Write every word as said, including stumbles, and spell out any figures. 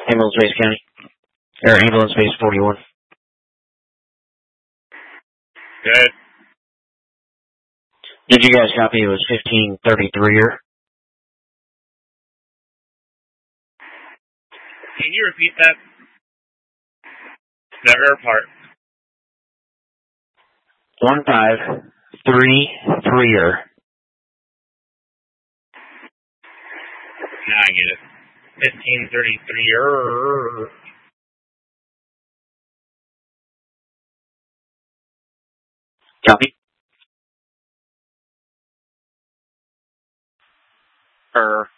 Ambulance Base County. Or Ambulance Base forty-one. Good. Did you guys copy? It was fifteen thirty-three-er. Can you repeat that? The er part. One five three three-er. Now I get it. Fifteen thirty-three-er. Copy. Er.